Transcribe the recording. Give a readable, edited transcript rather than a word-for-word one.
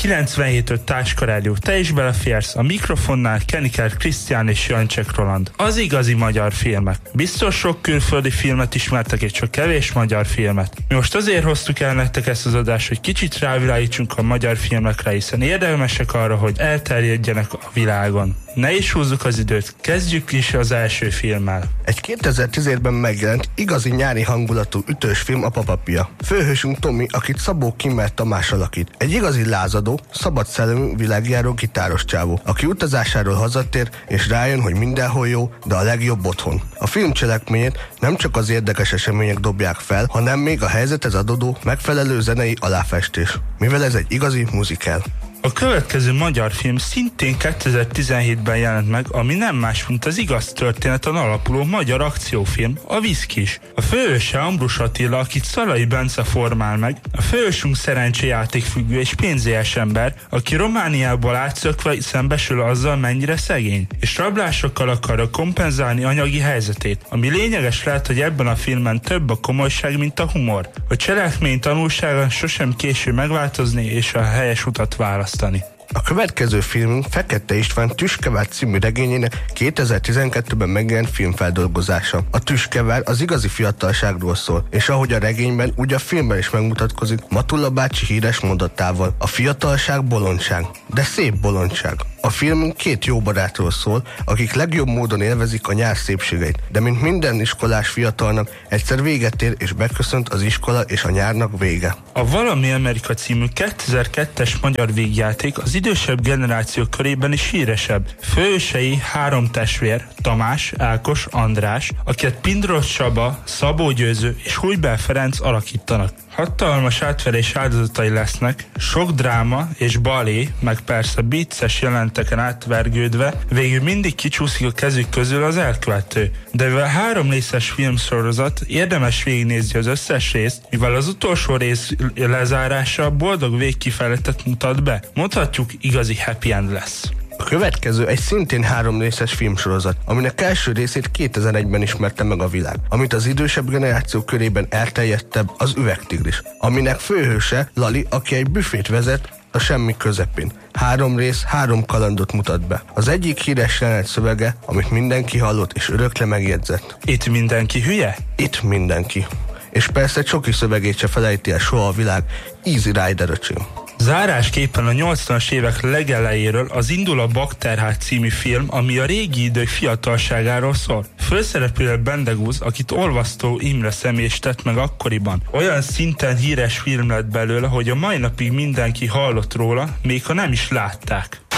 97.5 Táskarádió, te is beleférsz, a mikrofonnál Keniker Krisztián és Jancsek Roland. Az igazi magyar filmek. Biztos sok külföldi filmet ismertek, és csak kevés magyar filmet. Mi most azért hoztuk el nektek ezt az adást, hogy kicsit rávilágítsunk a magyar filmekre, hiszen érdemesek arra, hogy elterjedjenek a világon. Ne is húzzuk az időt, kezdjük is az első filmmel. Egy 2010-ben megjelent, igazi nyári hangulatú ütős film a Papa Pia. Főhősünk Tomi, akit Szabó Kimmer Tamás alakít. Egy igazi lázadó, szabad szellemű világjáró gitáros csávó, aki utazásáról hazatér, és rájön, hogy mindenhol jó, de a legjobb otthon. A film cselekményét nem csak az érdekes események dobják fel, hanem még a helyzethez adódó, megfelelő zenei aláfestés, mivel ez egy igazi muzikál. A következő magyar film szintén 2017-ben jelent meg, ami nem más, mint az igaz történeten alapuló magyar akciófilm, a Viszkis. A főhőse Ambrus Attila, akit Szalai Bence formál meg, a főhősünk szerencséjátékfüggő és pénzélyes ember, aki Romániából átszökve szembesül azzal, mennyire szegény, és rablásokkal akarja kompenzálni anyagi helyzetét. Ami lényeges lehet, hogy ebben a filmben több a komolyság, mint a humor. A cselekmény tanulsága sosem késő megváltozni és a helyes utat választani. A következő filmünk Fekete István Tüskevár című regényének 2012-ben megjelent filmfeldolgozása. A Tüskevár az igazi fiatalságról szól, és ahogy a regényben, úgy a filmben is megmutatkozik Matula bácsi híres mondatával: a fiatalság bolondság, de szép bolondság. A filmünk két jó barátról szól, akik legjobb módon élvezik a nyár szépségeit, de mint minden iskolás fiatalnak, egyszer véget ér és beköszönt az iskola és a nyárnak vége. A Valami Amerika című 2002-es magyar vígjáték az idősebb generáció körében is híresebb. Főhősei három testvér, Tamás, Ákos, András, akiket Pindros Csaba, Szabó Győző és Hujbel Ferenc alakítanak. Hatalmas átverés áldozatai lesznek, sok dráma és balé, meg persze vicces jelenteken átvergődve, végül mindig kicsúszik a kezük közül az elkövető. De mivel 3 részes filmsorozat, érdemes végignézni az összes részt, mivel az utolsó rész lezárása boldog végkifejletet mutat be. Mondhatjuk, igazi happy end lesz. A következő egy szintén 3 részes filmsorozat, aminek első részét 2001-ben ismerte meg a világ, amit az idősebb generáció körében elterjedtebb, az Üvegtigris, aminek főhőse Lali, aki egy büfét vezet a semmi közepén. 3 rész, 3 kalandot mutat be. Az egyik híres jelenet szövege, amit mindenki hallott és örökre megjegyzett. Itt mindenki hülye? Itt mindenki. És persze Csoki szövegét se felejti el soha a világ, Easy Rider öcsém. Zárásképpen a 80-as évek legelejéről az Indul a Bakterház című film, ami a régi idők fiatalságáról szól. Főszereplő Bendegúz, akit Olvasztó Imre Szemés tett meg akkoriban. Olyan szinten híres film lett belőle, hogy a mai napig mindenki hallott róla, még ha nem is látták.